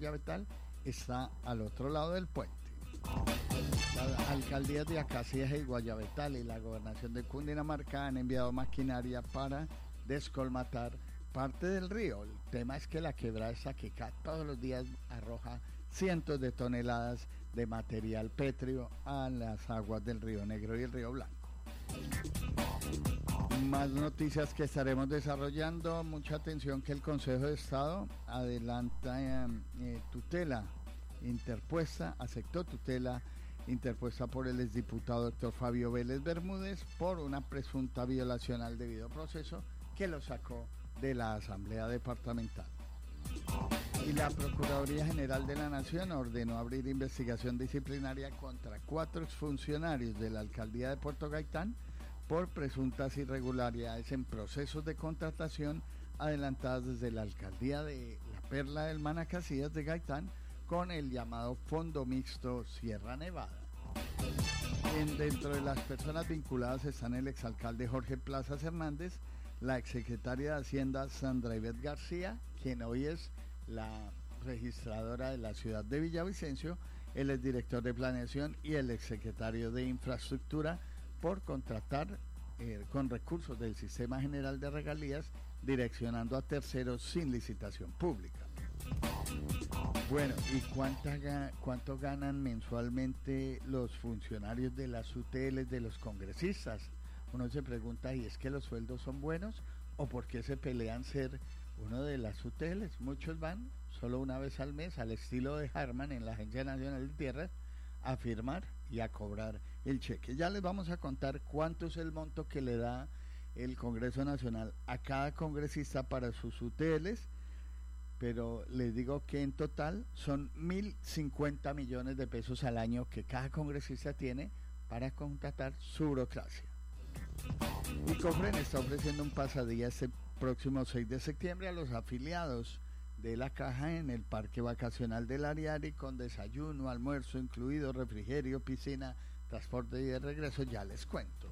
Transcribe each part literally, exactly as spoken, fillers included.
Guayabetal está al otro lado del puente. Las alcaldías de Acacias y Guayabetal y la gobernación de Cundinamarca han enviado maquinaria para descolmatar parte del río. El tema es que la quebrada Saquicá todos los días arroja cientos de toneladas de material pétreo a las aguas del Río Negro y el Río Blanco. Más noticias que estaremos desarrollando. Mucha atención que el Consejo de Estado adelanta eh, eh, tutela interpuesta, aceptó tutela interpuesta por el exdiputado doctor Fabio Vélez Bermúdez por una presunta violación al debido proceso que lo sacó de la Asamblea Departamental. Y la Procuraduría General de la Nación ordenó abrir investigación disciplinaria contra cuatro exfuncionarios de la Alcaldía de Puerto Gaitán por presuntas irregularidades en procesos de contratación adelantadas desde la Alcaldía de la Perla del Manacacías de Gaitán con el llamado Fondo Mixto Sierra Nevada. En, dentro de las personas vinculadas están el exalcalde Jorge Plazas Hernández, la exsecretaria de Hacienda Sandra Ivette García, quien hoy es la registradora de la ciudad de Villavicencio, el exdirector de Planeación y el exsecretario de Infraestructura por contratar eh, con recursos del Sistema General de Regalías, direccionando a terceros sin licitación pública. Bueno, ¿y cuánta, cuánto ganan mensualmente los funcionarios de las U T Ls de los congresistas? Uno se pregunta, ¿y es que los sueldos son buenos o por qué se pelean ser uno de las U T Ls? Muchos van solo una vez al mes, al estilo de Harman en la Agencia Nacional de Tierras, a firmar y a cobrar el cheque. Ya les vamos a contar cuánto es el monto que le da el Congreso Nacional a cada congresista para sus U T Ls, pero les digo que en total son mil cincuenta millones de pesos al año que cada congresista tiene para contratar su burocracia. Y Cofren está ofreciendo un pasadía este próximo seis de septiembre a los afiliados de la Caja en el Parque Vacacional del Ariari con desayuno, almuerzo incluido, refrigerio, piscina, transporte y de regreso, ya les cuento.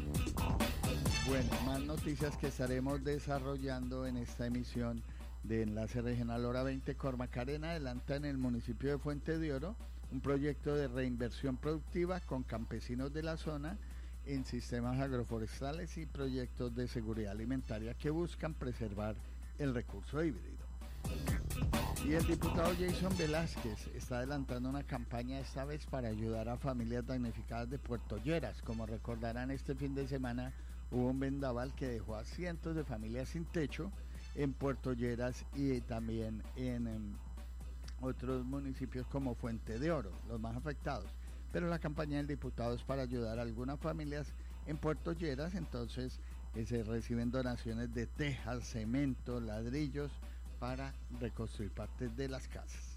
Bueno, más noticias que estaremos desarrollando en esta emisión de Enlace Regional Hora veinte. Cormacarena adelanta en el municipio de Fuente de Oro un proyecto de reinversión productiva con campesinos de la zona en sistemas agroforestales y proyectos de seguridad alimentaria que buscan preservar el recurso híbrido. Y el diputado Jason Velázquez está adelantando una campaña esta vez para ayudar a familias damnificadas de Puerto Lleras. Como recordarán, este fin de semana hubo un vendaval que dejó a cientos de familias sin techo en Puerto Lleras y también en, en otros municipios como Fuente de Oro, los más afectados. Pero la campaña del diputado es para ayudar a algunas familias en Puerto Lleras, entonces eh, se reciben donaciones de tejas, cemento, ladrillos para reconstruir partes de las casas.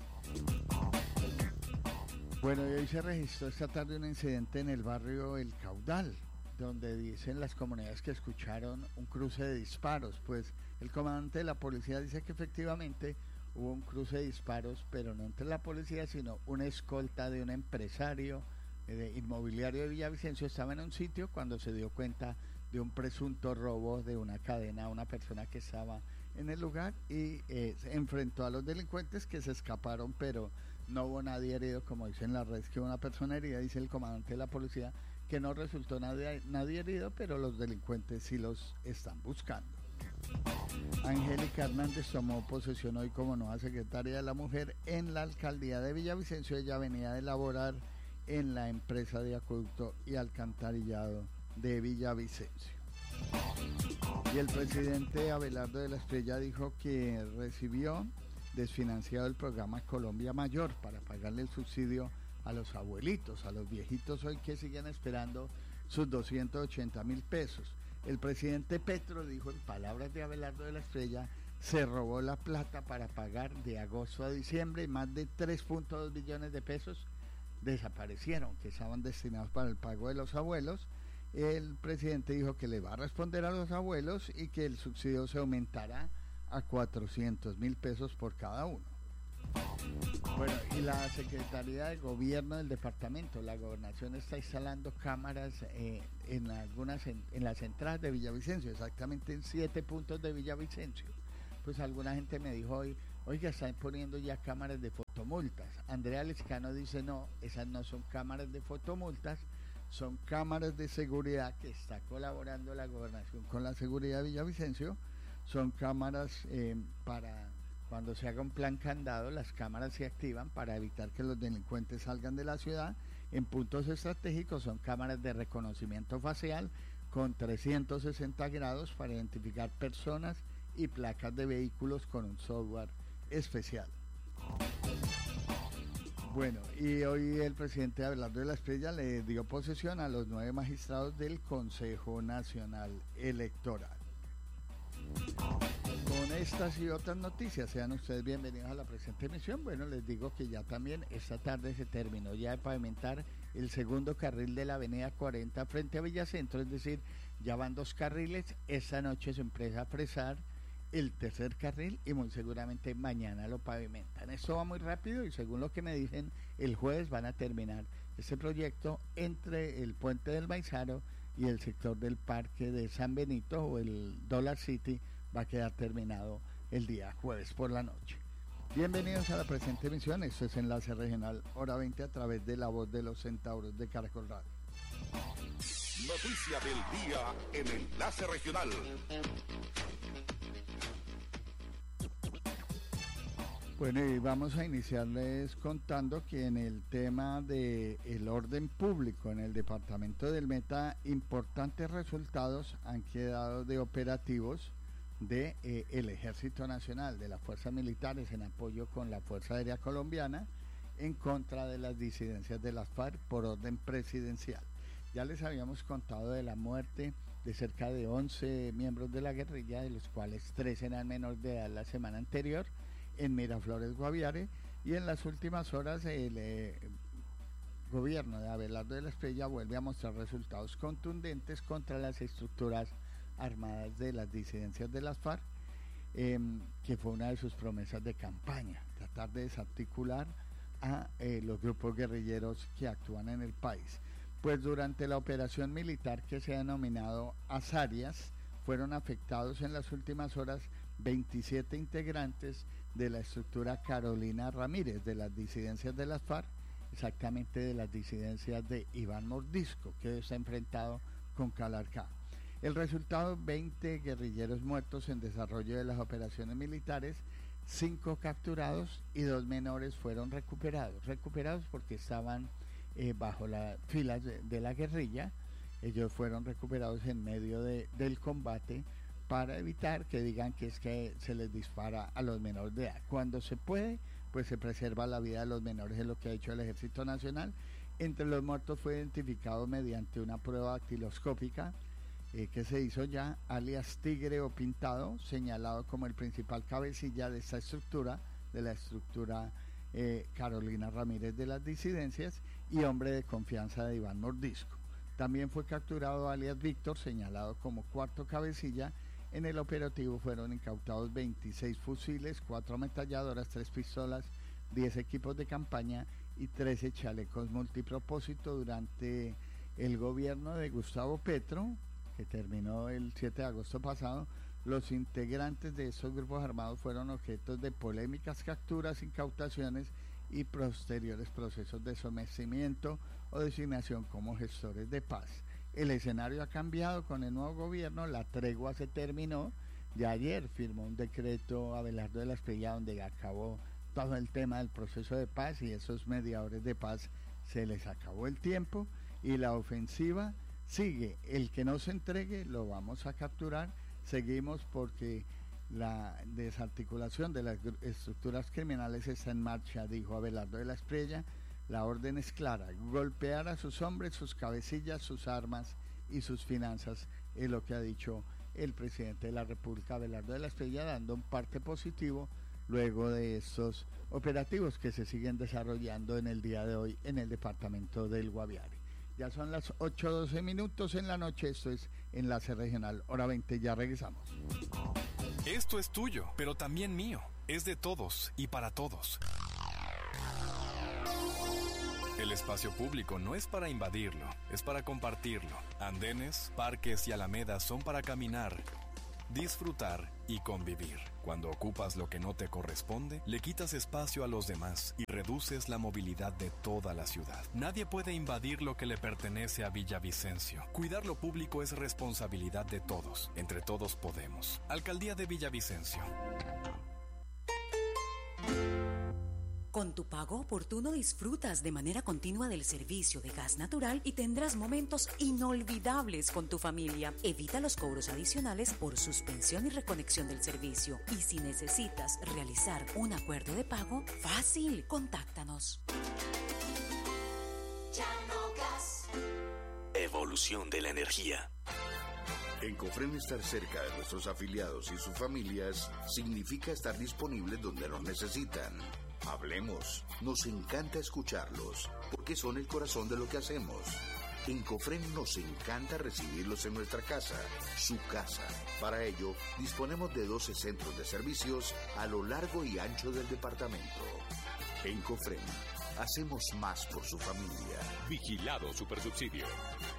Bueno, y hoy se registró esta tarde un incidente en el barrio El Caudal, donde dicen las comunidades que escucharon un cruce de disparos. Pues el comandante de la policía dice que efectivamente hubo un cruce de disparos, pero no entre la policía, sino una escolta de un empresario eh, inmobiliario de Villavicencio. Estaba en un sitio cuando se dio cuenta de un presunto robo de una cadena a una persona que estaba en el lugar y eh, se enfrentó a los delincuentes que se escaparon, pero no hubo nadie herido, como dicen las redes que hubo una persona herida. Dice el comandante de la policía que no resultó nadie, nadie herido, pero los delincuentes sí los están buscando. Angélica Hernández tomó posesión hoy como nueva secretaria de la Mujer en la alcaldía de Villavicencio. Ella venía de laborar en la empresa de acueducto y alcantarillado de Villavicencio. Y el presidente Abelardo de la Estrella dijo que recibió desfinanciado el programa Colombia Mayor para pagarle el subsidio a los abuelitos, a los viejitos hoy que siguen esperando sus doscientos ochenta mil pesos. El presidente Petro dijo, en palabras de Abelardo de la Estrella, se robó la plata para pagar de agosto a diciembre y más de tres punto dos billones de pesos desaparecieron, que estaban destinados para el pago de los abuelos. El presidente dijo que le va a responder a los abuelos y que el subsidio se aumentará a cuatrocientos mil pesos por cada uno. Bueno, y la Secretaría de Gobierno del departamento, la gobernación está instalando cámaras eh, en algunas en, en las entradas de Villavicencio, exactamente en siete puntos de Villavicencio. Pues alguna gente me dijo hoy, Oiga, están poniendo ya cámaras de fotomultas. Andrea Lescano dice no, esas no son cámaras de fotomultas, son cámaras de seguridad que está colaborando la gobernación con la seguridad de Villavicencio. Son cámaras eh, para cuando se haga un plan candado, las cámaras se activan para evitar que los delincuentes salgan de la ciudad. En puntos estratégicos son cámaras de reconocimiento facial con trescientos sesenta grados para identificar personas y placas de vehículos con un software especial. Bueno, y hoy el presidente Abelardo de la Espriella le dio posesión a los nueve magistrados del Consejo Nacional Electoral. Con estas y otras noticias, sean ustedes bienvenidos a la presente emisión. Bueno, les digo que ya también esta tarde se terminó ya de pavimentar el segundo carril de la avenida cuarenta frente a Villacentro, es decir, ya van dos carriles. Esta noche se empieza a fresar el tercer carril y muy seguramente mañana lo pavimentan. Esto va muy rápido y según lo que me dicen, el jueves van a terminar este proyecto entre el puente del Maizaro y el sector del parque de San Benito o el Dollar City. Va a quedar terminado el día jueves por la noche. Bienvenidos a la presente emisión. Esto es Enlace Regional Hora veinte a través de La Voz de los Centauros de Caracol Radio. Noticia del día en Enlace Regional. Bueno, y vamos a iniciarles contando que en el tema del orden público en el departamento del Meta, importantes resultados han quedado de operativos de eh, el Ejército Nacional, de las fuerzas militares en apoyo con la Fuerza Aérea Colombiana en contra de las disidencias de las FARC por orden presidencial. Ya les habíamos contado de la muerte de cerca de once miembros de la guerrilla, de los cuales tres eran menores de edad la semana anterior, en Miraflores, Guaviare, y en las últimas horas el eh, gobierno de Abelardo de la Espriella vuelve a mostrar resultados contundentes contra las estructuras armadas de las disidencias de las FARC, eh, que fue una de sus promesas de campaña, tratar de desarticular a eh, los grupos guerrilleros que actúan en el país. Pues durante la operación militar que se ha denominado Azarias, fueron afectados en las últimas horas veintisiete integrantes de la estructura Carolina Ramírez, de las disidencias de las FARC, exactamente de las disidencias de Iván Mordisco, que está enfrentado con Calarcá. El resultado, veinte guerrilleros muertos en desarrollo de las operaciones militares, cinco capturados y dos menores fueron recuperados. Recuperados porque estaban eh, bajo las filas de, de la guerrilla. Ellos fueron recuperados en medio de, del combate para evitar que digan que es que se les dispara a los menores de edad. Cuando se puede, pues se preserva la vida de los menores, es lo que ha hecho el Ejército Nacional. Entre los muertos fue identificado mediante una prueba dactiloscópica eh, que se hizo ya, alias Tigre o Pintado, señalado como el principal cabecilla de esta estructura, de la estructura eh, Carolina Ramírez de las disidencias, y hombre de confianza de Iván Mordisco. También fue capturado alias Víctor, señalado como cuarto cabecilla. En el operativo fueron incautados veintiséis fusiles, cuatro ametralladoras, tres pistolas, diez equipos de campaña y trece chalecos multipropósito durante el gobierno de Gustavo Petro, que terminó el siete de agosto pasado. Los integrantes de estos grupos armados fueron objetos de polémicas capturas, incautaciones y posteriores procesos de sometimiento o designación como gestores de paz. El escenario ha cambiado con el nuevo gobierno, la tregua se terminó. Ya ayer firmó un decreto Abelardo de la Espriella donde acabó todo el tema del proceso de paz, y esos mediadores de paz se les acabó el tiempo y la ofensiva sigue. El que no se entregue lo vamos a capturar. Seguimos porque la desarticulación de las estructuras criminales está en marcha, dijo Abelardo de la Espriella. La orden es clara: golpear a sus hombres, sus cabecillas, sus armas y sus finanzas, es lo que ha dicho el presidente de la República, Abelardo de la Espriella, dando un parte positivo luego de estos operativos que se siguen desarrollando en el día de hoy en el departamento del Guaviare. Ya son las ocho doce minutos en la noche, esto es Enlace Regional, hora veinte, ya regresamos. Esto es tuyo, pero también mío, es de todos y para todos. El espacio público no es para invadirlo, es para compartirlo. Andenes, parques y alamedas son para caminar, disfrutar y convivir. Cuando ocupas lo que no te corresponde, le quitas espacio a los demás y reduces la movilidad de toda la ciudad. Nadie puede invadir lo que le pertenece a Villavicencio. Cuidar lo público es responsabilidad de todos. Entre todos podemos. Alcaldía de Villavicencio. Con tu pago oportuno disfrutas de manera continua del servicio de gas natural y tendrás momentos inolvidables con tu familia. Evita los cobros adicionales por suspensión y reconexión del servicio. Y si necesitas realizar un acuerdo de pago, fácil, contáctanos. Gas. Evolución de la energía. En Cofren, estar cerca de nuestros afiliados y sus familias significa estar disponibles donde nos necesitan. Hablemos, nos encanta escucharlos, porque son el corazón de lo que hacemos. En Cofren nos encanta recibirlos en nuestra casa, su casa. Para ello, disponemos de doce centros de servicios a lo largo y ancho del departamento. En Cofren, hacemos más por su familia. Vigilado Supersubsidio.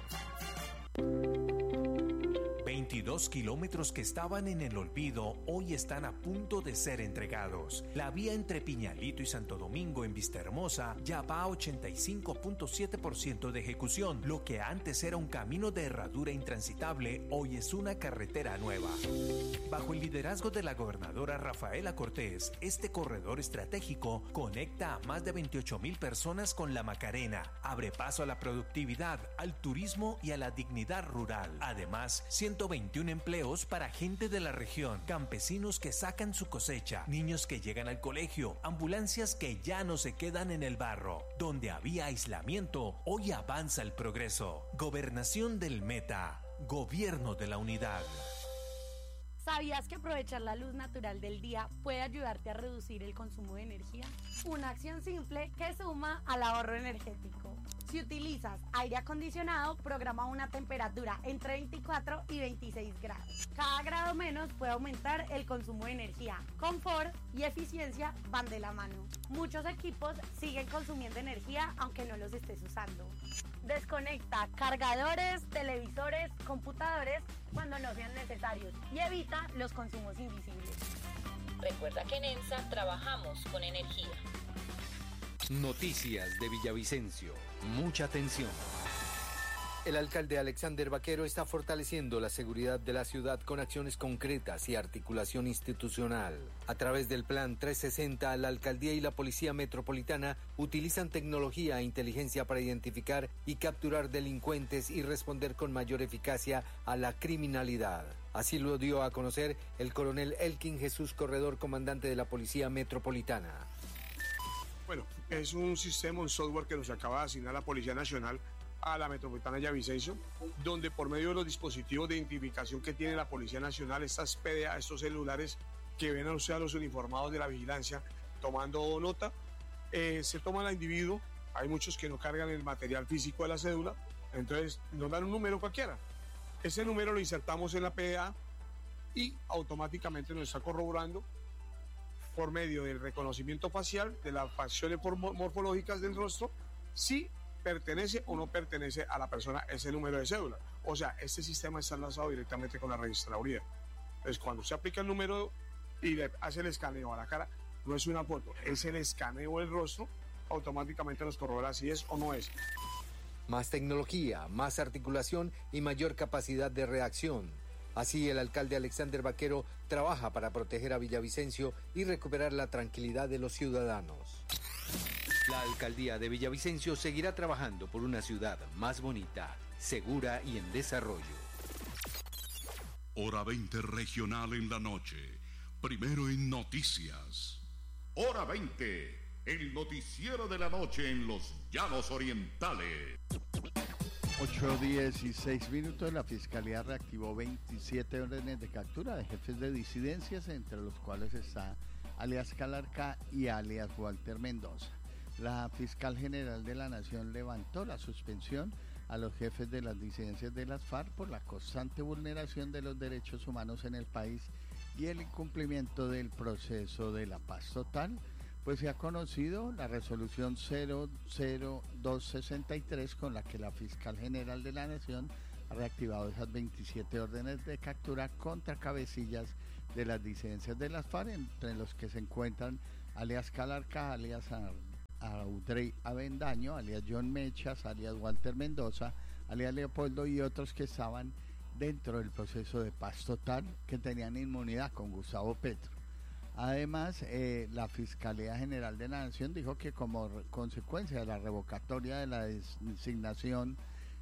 veintidós kilómetros que estaban en el olvido hoy están a punto de ser entregados. La vía entre Piñalito y Santo Domingo en Vistahermosa ya va a ochenta y cinco punto siete por ciento de ejecución. Lo que antes era un camino de herradura intransitable, hoy es una carretera nueva. Bajo el liderazgo de la gobernadora Rafaela Cortés, este corredor estratégico conecta a más de veintiocho mil personas con la Macarena, abre paso a la productividad, al turismo y a la dignidad rural. Además, ciento veintiún empleos para gente de la región, campesinos que sacan su cosecha, niños que llegan al colegio, ambulancias que ya no se quedan en el barro. Donde había aislamiento, hoy avanza el progreso. Gobernación del Meta, Gobierno de la Unidad. ¿Sabías que aprovechar la luz natural del día puede ayudarte a reducir el consumo de energía? Una acción simple que suma al ahorro energético. Si utilizas aire acondicionado, programa una temperatura entre veinticuatro y veintiséis grados. Cada grado menos puede aumentar el consumo de energía. Confort y eficiencia van de la mano. Muchos equipos siguen consumiendo energía aunque no los estés usando. Desconecta cargadores, televisores, computadores cuando no sean necesarios y evita los consumos invisibles. Recuerda que en ENSA trabajamos con energía. Noticias de Villavicencio. Mucha atención. El alcalde Alexander Vaquero está fortaleciendo la seguridad de la ciudad con acciones concretas y articulación institucional. A través del Plan trescientos sesenta, la alcaldía y la Policía Metropolitana utilizan tecnología e inteligencia para identificar y capturar delincuentes y responder con mayor eficacia a la criminalidad. Así lo dio a conocer el coronel Elkin Jesús Corredor, comandante de la Policía Metropolitana. Bueno, es un sistema, un software que nos acaba de asignar la Policía Nacional a la Metropolitana de Villavicencio, donde por medio de los dispositivos de identificación que tiene la Policía Nacional, estas P D A, estos celulares que ven a usted a los uniformados de la vigilancia tomando nota, eh, se toman al individuo. Hay muchos que no cargan el material físico de la cédula, entonces nos dan un número cualquiera. Ese número lo insertamos en la P D A y automáticamente nos está corroborando por medio del reconocimiento facial, de las facciones morfológicas del rostro, si pertenece o no pertenece a la persona ese número de cédula. O sea, este sistema está enlazado directamente con la registraduría. Entonces, cuando se aplica el número y le hace el escaneo a la cara, no es una foto, es el escaneo del rostro, automáticamente nos corrobora si es o no es. Más tecnología, más articulación y mayor capacidad de reacción. Así, el alcalde Alexander Vaquero trabaja para proteger a Villavicencio y recuperar la tranquilidad de los ciudadanos. La alcaldía de Villavicencio seguirá trabajando por una ciudad más bonita, segura y en desarrollo. Hora veinte regional en la noche. Primero en noticias. Hora veinte, el noticiero de la noche en los Llanos Orientales. ocho dieciséis minutos, la Fiscalía reactivó veintisiete órdenes de captura de jefes de disidencias, entre los cuales está alias Calarcá y alias Walter Mendoza. La fiscal general de la Nación levantó la suspensión a los jefes de las disidencias de las FARC por la constante vulneración de los derechos humanos en el país y el incumplimiento del proceso de la paz total, pues se ha conocido la resolución cero cero dos sesenta y tres con la que la fiscal general de la Nación ha reactivado esas veintisiete órdenes de captura contra cabecillas de las disidencias de las FARC, entre los que se encuentran alias Calarcá, alias Audrey Avendaño, alias John Mechas, alias Walter Mendoza, alias Leopoldo y otros que estaban dentro del proceso de paz total, que tenían inmunidad con Gustavo Petro. Además, eh, la Fiscalía General de la Nación dijo que como re- consecuencia de la revocatoria de la designación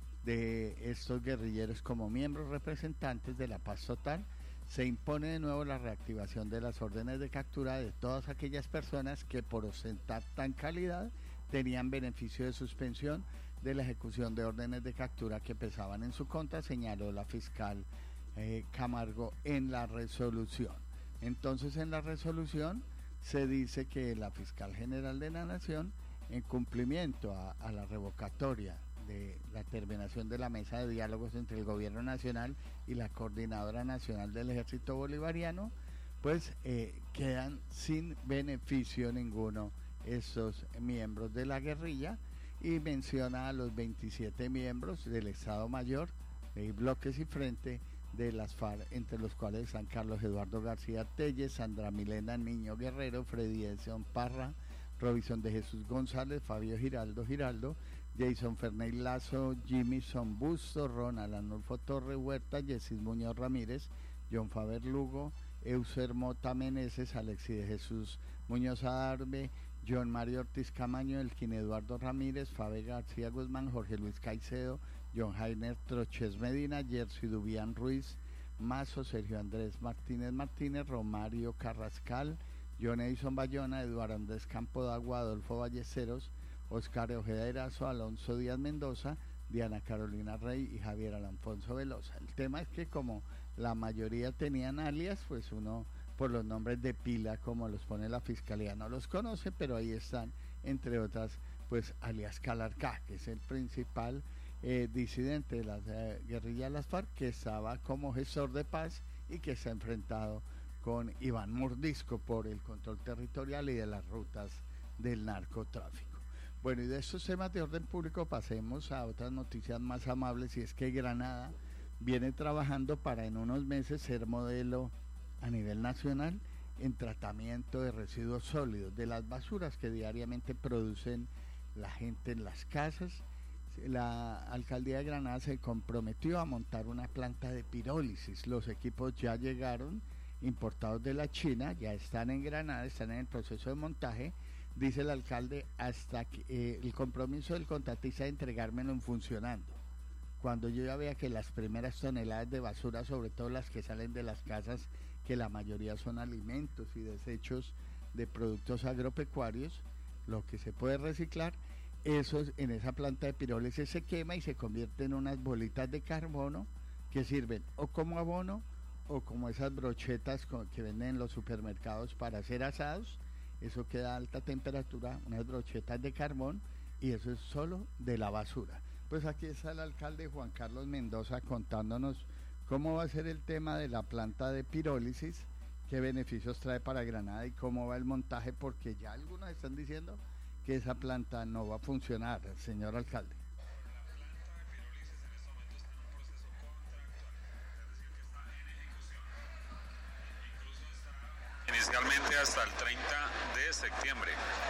de estos guerrilleros como miembros representantes de la paz total, se impone de nuevo la reactivación de las órdenes de captura de todas aquellas personas que por ostentar tan calidad tenían beneficio de suspensión de la ejecución de órdenes de captura que pesaban en su contra, señaló la fiscal eh, Camargo en la resolución. Entonces, en la resolución se dice que la fiscal general de la Nación, en cumplimiento a, a la revocatoria de la terminación de la mesa de diálogos entre el gobierno nacional y la coordinadora nacional del ejército bolivariano, pues eh, quedan sin beneficio ninguno estos miembros de la guerrilla, y menciona a los veintisiete miembros del Estado Mayor de bloques y frente de las FARC, entre los cuales están Carlos Eduardo García Telles, Sandra Milena Niño Guerrero, Freddy Edson Parra, Robinson de Jesús González, Fabio Giraldo Giraldo, Jason Ferney Lazo, Jimison Busto, Ronald Anulfo Torre Huerta, Yesid Muñoz Ramírez, John Faber Lugo, Euser Mota Meneses, Alexi de Jesús Muñoz Adarve, John Mario Ortiz Camaño, Elkin Eduardo Ramírez, Fabe García Guzmán, Jorge Luis Caicedo, John Jainer Troches Medina, Jersey Dubián Ruiz Mazo, Sergio Andrés Martínez Martínez, Romario Carrascal, John Edison Bayona, Eduardo Andrés Campodagua, Adolfo Ballesteros, Oscar Ojeda Erazo, Alonso Díaz Mendoza, Diana Carolina Rey y Javier Alfonso Velosa. El tema es que como la mayoría tenían alias, pues uno por los nombres de pila, como los pone la fiscalía, no los conoce, pero ahí están, entre otras, pues alias Calarcá, que es el principal eh, disidente de la eh, guerrilla de las FARC, que estaba como gestor de paz y que se ha enfrentado con Iván Mordisco por el control territorial y de las rutas del narcotráfico. Bueno, y de estos temas de orden público pasemos a otras noticias más amables, y es que Granada viene trabajando para en unos meses ser modelo a nivel nacional en tratamiento de residuos sólidos, de las basuras que diariamente producen la gente en las casas. La alcaldía de Granada se comprometió a montar una planta de pirólisis. Los equipos ya llegaron, importados de la China, ya están en Granada, están en el proceso de montaje. Dice el alcalde, hasta que eh, el compromiso del contratista de entregármelo en funcionando. Cuando yo ya vea que las primeras toneladas de basura, sobre todo las que salen de las casas, que la mayoría son alimentos y desechos de productos agropecuarios, lo que se puede reciclar, eso en esa planta de pirólisis se quema y se convierte en unas bolitas de carbono que sirven o como abono o como esas brochetas que venden en los supermercados para hacer asados. Eso queda a alta temperatura, unas brochetas de carbón, y eso es solo de la basura. Pues aquí está el alcalde Juan Carlos Mendoza contándonos cómo va a ser el tema de la planta de pirólisis, qué beneficios trae para Granada y cómo va el montaje, porque ya algunos están diciendo que esa planta no va a funcionar, señor alcalde. Inicialmente hasta el treinta de septiembre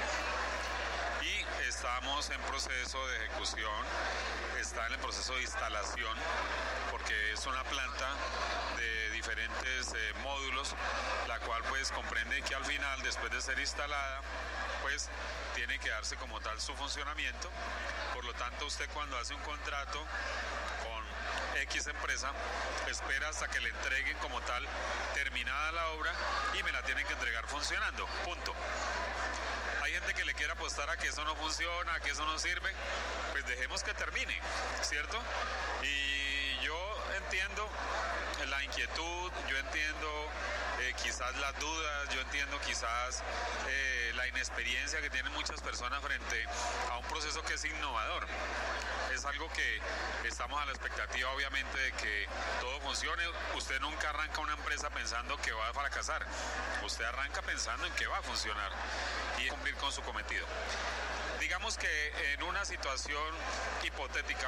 y estamos en proceso de ejecución, está en el proceso de instalación, porque es una planta de diferentes eh, módulos, la cual pues comprende que al final, después de ser instalada, pues tiene que darse como tal su funcionamiento. Por lo tanto, usted cuando hace un contrato con X empresa, espera hasta que le entreguen como tal terminada la obra y me la tienen que entregar funcionando, punto. Hay gente que le quiere apostar a que eso no funciona, a que eso no sirve, pues dejemos que termine, ¿cierto? Y yo entiendo la inquietud, yo entiendo eh, quizás las dudas, yo entiendo quizás eh, la inexperiencia que tienen muchas personas frente a un proceso que es innovador. Es algo que estamos a la expectativa, obviamente, de que todo funcione. Usted nunca arranca una empresa pensando que va a fracasar. Usted arranca pensando en que va a funcionar y cumplir con su cometido. Digamos que en una situación hipotética,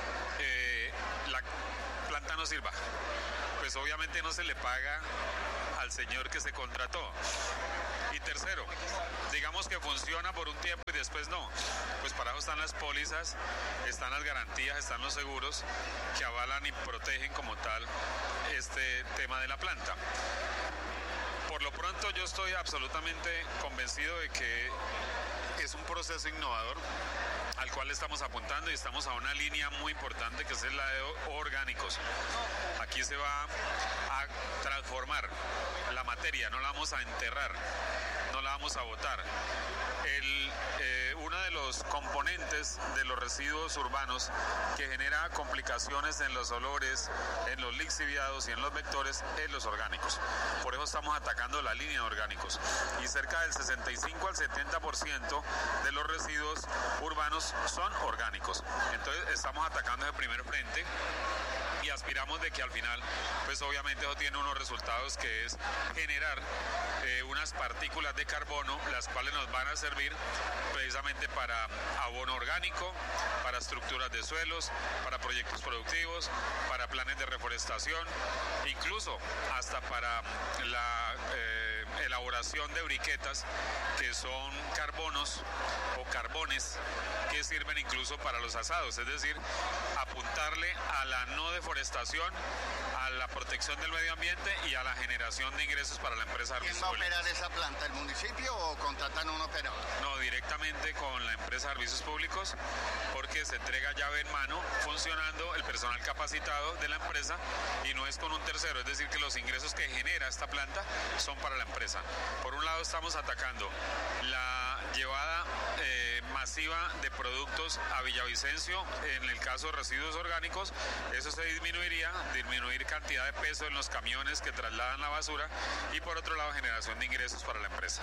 eh, la planta no sirva, pues obviamente no se le paga al señor que se contrató. Y tercero, digamos que funciona por un tiempo y después no. Pues para eso están las pólizas, están las garantías, están los seguros que avalan y protegen como tal este tema de la planta. Por lo pronto yo estoy absolutamente convencido de que es un proceso innovador al cual estamos apuntando y estamos a una línea muy importante que es la de orgánicos. Aquí se va a transformar la materia, no la vamos a enterrar, no la vamos a botar. El, eh, uno de los componentes de los residuos urbanos que genera complicaciones en los olores, en los lixiviados y en los vectores es los orgánicos. Por eso estamos atacando la línea de orgánicos. Y cerca del sesenta y cinco al setenta por ciento de los residuos urbanos son orgánicos. Entonces estamos atacando el primer frente y aspiramos de que al final, pues obviamente eso tiene unos resultados que es generar eh, unas partículas de carbono, las cuales nos van a servir precisamente para abono orgánico, para estructuras de suelos, para proyectos productivos, para planes de reforestación, incluso hasta para la eh, elaboración de briquetas que son carbonos o carbones que sirven incluso para los asados, es decir, apuntarle a la no deforestación, a la protección del medio ambiente y a la generación de ingresos para la empresa. ¿Quién va a operar esa planta, el municipio o contratan un operador? No, directamente con la empresa de servicios públicos, porque se entrega llave en mano, funcionando el personal capacitado de la empresa y no es con un tercero, es decir, que los ingresos que genera esta planta son para la empresa. Por un lado estamos atacando la llevada eh, masiva de productos a Villavicencio, en el caso de residuos orgánicos, eso se disminuiría, disminuir cantidad de peso en los camiones que trasladan la basura y por otro lado generación de ingresos para la empresa.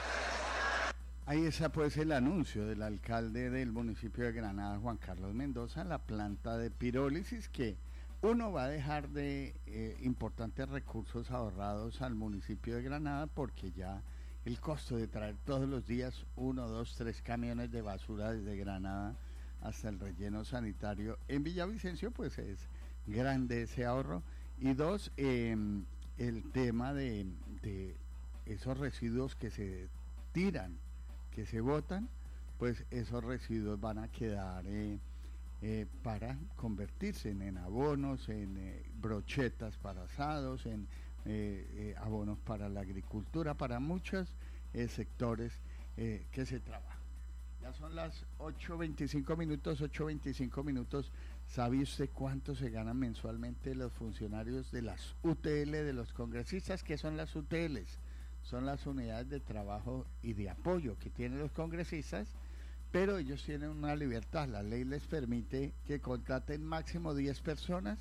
Ahí está pues el anuncio del alcalde del municipio de Granada, Juan Carlos Mendoza, la planta de pirólisis que uno va a dejar de eh, importantes recursos ahorrados al municipio de Granada porque ya el costo de traer todos los días uno, dos, tres camiones de basura desde Granada hasta el relleno sanitario en Villavicencio, pues es grande ese ahorro. Y dos, eh, el tema de, de esos residuos que se tiran, que se botan, pues esos residuos van a quedar eh, eh, para convertirse en, en abonos, en eh, brochetas para asados, en eh, eh, abonos para la agricultura, para muchos eh, sectores eh, que se trabajan. Ya son las ocho veinticinco minutos, ocho veinticinco minutos. ¿Sabe usted cuánto se ganan mensualmente los funcionarios de las U T L, de los congresistas? ¿Qué son las U T Ls? Son las unidades de trabajo y de apoyo que tienen los congresistas, pero ellos tienen una libertad. La ley les permite que contraten máximo diez personas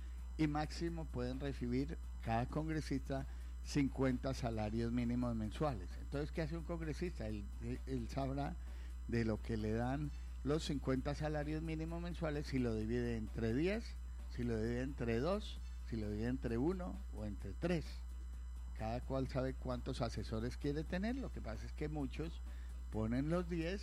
y máximo pueden recibir cada congresista cincuenta salarios mínimos mensuales. Entonces, ¿qué hace un congresista? Él, él sabrá de lo que le dan los cincuenta salarios mínimos mensuales, si lo divide entre diez, si lo divide entre dos, si lo divide entre uno o entre tres. Cada cual sabe cuántos asesores quiere tener. Lo que pasa es que muchos ponen los diez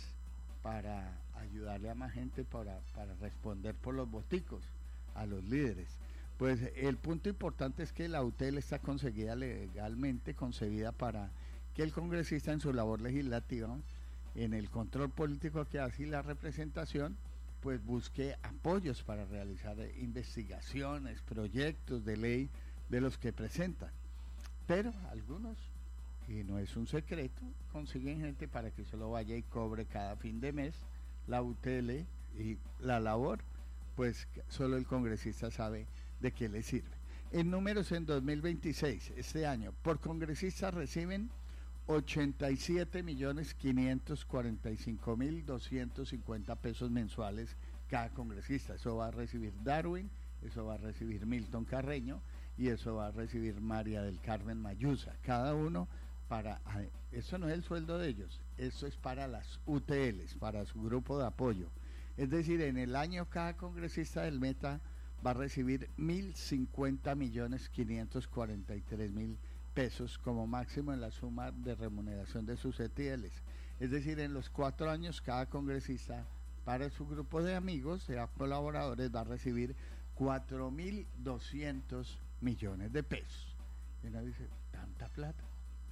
para ayudarle a más gente, para, para responder por los boticos a los líderes. Pues el punto importante es que la U T L está conseguida legalmente, concebida para que el congresista en su labor legislativa, en el control político que hace y la representación, pues busque apoyos para realizar investigaciones, proyectos de ley de los que presentan. Pero algunos, y no es un secreto, consiguen gente para que solo vaya y cobre cada fin de mes la U T L y la labor, pues solo el congresista sabe de qué le sirve. En números en dos mil veintiséis, este año, por congresista reciben ochenta y siete millones quinientos cuarenta y cinco mil doscientos cincuenta pesos mensuales cada congresista. Eso va a recibir Darwin, eso va a recibir Milton Carreño y eso va a recibir María del Carmen Mayusa. Cada uno para... Eso no es el sueldo de ellos, eso es para las U T Ls, para su grupo de apoyo. Es decir, en el año cada congresista del Meta va a recibir mil cincuenta millones quinientos cuarenta y tres mil pesos como máximo en la suma de remuneración de sus E T Ls. Es decir, en los cuatro años cada congresista para su grupo de amigos, de colaboradores, va a recibir cuatro mil doscientos millones de pesos. Y uno dice, ¿tanta plata?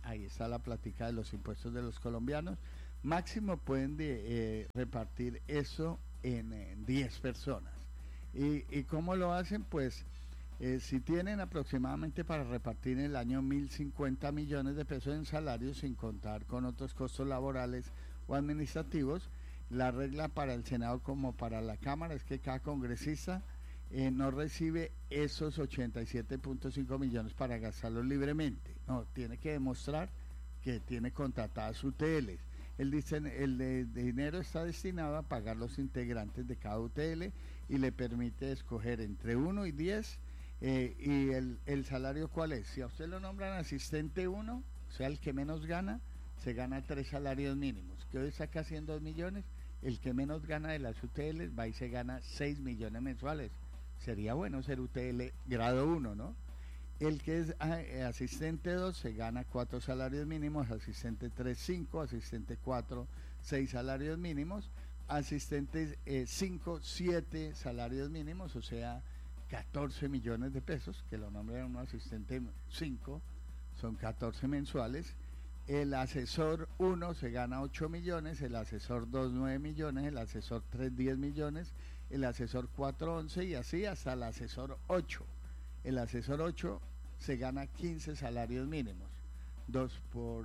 ahí está la plática de los impuestos de los colombianos. Máximo pueden de, eh, repartir eso en, en diez personas. ¿Y, y cómo lo hacen? Pues eh, si tienen aproximadamente para repartir en el año mil cincuenta millones de pesos en salarios, sin contar con otros costos laborales o administrativos, la regla para el Senado como para la Cámara es que cada congresista eh, no recibe esos ochenta y siete punto cinco millones para gastarlos libremente. No, tiene que demostrar que tiene contratadas U T Ls. El, el de, de dinero está destinado a pagar los integrantes de cada U T L y le permite escoger entre uno y diez. Eh, y el, el salario, ¿cuál es? Si a usted lo nombran asistente uno, o sea, el que menos gana, se gana tres salarios mínimos. Que hoy está casi en dos millones. El que menos gana de las U T Ls va y se gana seis millones mensuales. Sería bueno ser U T L grado uno, ¿no? El que es eh, asistente dos se gana cuatro salarios mínimos, asistente tres, cinco, asistente cuatro, seis salarios mínimos, asistente eh, cinco, siete salarios mínimos, o sea, catorce millones de pesos, que lo nombran un asistente cinco, son catorce mensuales. El asesor uno se gana ocho millones, el asesor dos, nueve millones, el asesor tres, diez millones, el asesor cuatro, once y así hasta el asesor ocho. El asesor ocho se gana quince salarios mínimos, dos por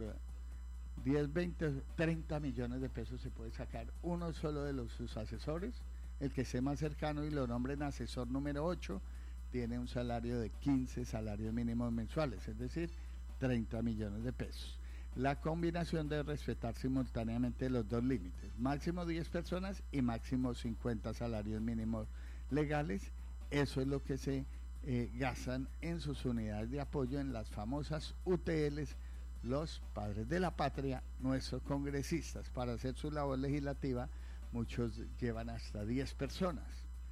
diez, veinte, treinta millones de pesos se puede sacar uno solo de los, sus asesores. El que esté más cercano y lo nombren asesor número ocho tiene un salario de quince salarios mínimos mensuales, es decir, treinta millones de pesos. La combinación debe respetar simultáneamente los dos límites, máximo diez personas y máximo cincuenta salarios mínimos legales. Eso es lo que se eh, gastan en sus unidades de apoyo en las famosas U T Ls, los padres de la patria, nuestros congresistas. Para hacer su labor legislativa, muchos llevan hasta diez personas.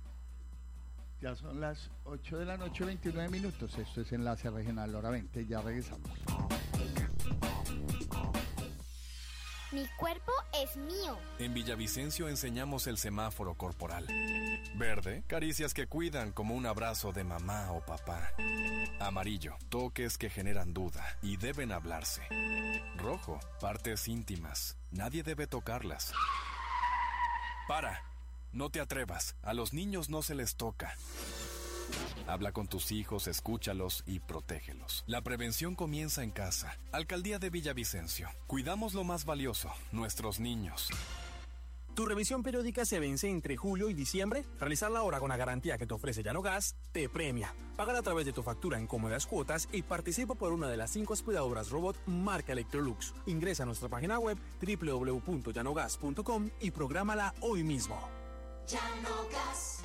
Ya son las ocho de la noche, veintinueve minutos. Esto es Enlace Regional Hora veinte, ya regresamos. Mi cuerpo es mío. En Villavicencio enseñamos el semáforo corporal. Verde, caricias que cuidan como un abrazo de mamá o papá. Amarillo, toques que generan duda y deben hablarse. Rojo, partes íntimas, nadie debe tocarlas. Para, no te atrevas, a los niños no se les toca. Habla con tus hijos, escúchalos y protégelos. La prevención comienza en casa. Alcaldía de Villavicencio. Cuidamos lo más valioso, nuestros niños. ¿Tu revisión periódica se vence entre julio y diciembre? Realizarla ahora con la garantía que te ofrece Llanogas te premia. Págala a través de tu factura en cómodas cuotas y participa por una de las cinco aspiradoras robot marca Electrolux. Ingresa a nuestra página web doble u doble u doble u punto llanogas punto com y prográmala hoy mismo. Llanogas.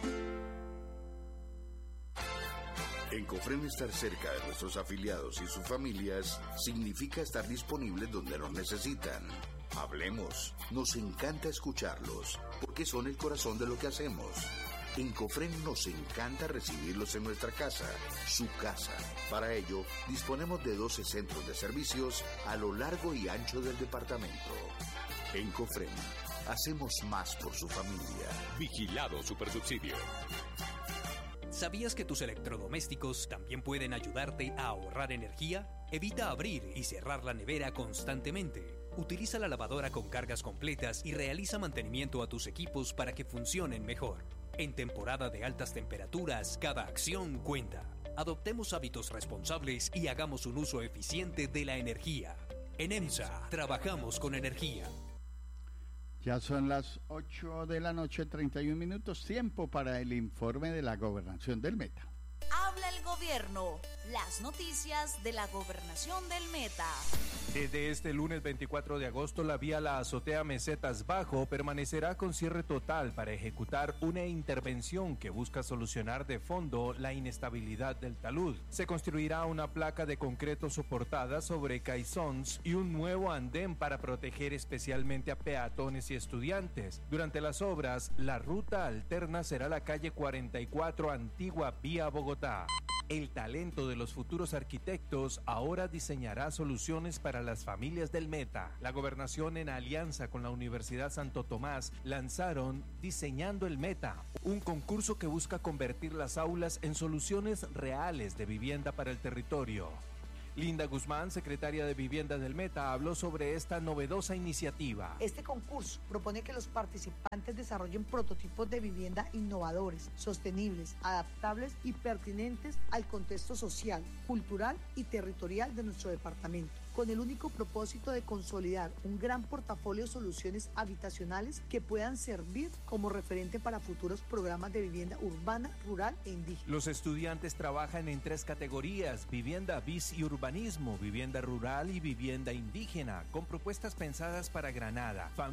En Cofren, estar cerca de nuestros afiliados y sus familias significa estar disponibles donde nos necesitan. Hablemos, nos encanta escucharlos, porque son el corazón de lo que hacemos. En Cofren nos encanta recibirlos en nuestra casa, su casa. Para ello, disponemos de doce centros de servicios a lo largo y ancho del departamento. En Cofren, hacemos más por su familia. Vigilado Supersubsidio. ¿Sabías que tus electrodomésticos también pueden ayudarte a ahorrar energía? Evita abrir y cerrar la nevera constantemente. Utiliza la lavadora con cargas completas y realiza mantenimiento a tus equipos para que funcionen mejor. En temporada de altas temperaturas, cada acción cuenta. Adoptemos hábitos responsables y hagamos un uso eficiente de la energía. En EMSA, trabajamos con energía. Ya son las ocho de la noche, treinta y un minutos, tiempo para el informe de la Gobernación del Meta. Habla el gobierno, las noticias de la Gobernación del Meta. Desde este lunes veinticuatro de agosto, la vía La Azotea Mesetas Bajo permanecerá con cierre total para ejecutar una intervención que busca solucionar de fondo la inestabilidad del talud. Se construirá una placa de concreto soportada sobre caissons y un nuevo andén para proteger especialmente a peatones y estudiantes. Durante las obras, la ruta alterna será la calle cuarenta y cuatro Antigua vía Bogotá. El talento de los futuros arquitectos ahora diseñará soluciones para las familias del Meta. La Gobernación, en alianza con la Universidad Santo Tomás, lanzaron Diseñando el Meta, un concurso que busca convertir las aulas en soluciones reales de vivienda para el territorio. Linda Guzmán, secretaria de Vivienda del Meta, habló sobre esta novedosa iniciativa. Este concurso propone que los participantes desarrollen prototipos de vivienda innovadores, sostenibles, adaptables y pertinentes al contexto social, cultural y territorial de nuestro departamento, con el único propósito de consolidar un gran portafolio de soluciones habitacionales que puedan servir como referente para futuros programas de vivienda urbana, rural e indígena. Los estudiantes trabajan en tres categorías: vivienda bis y urbanismo, vivienda rural y vivienda indígena, con propuestas pensadas para Granada.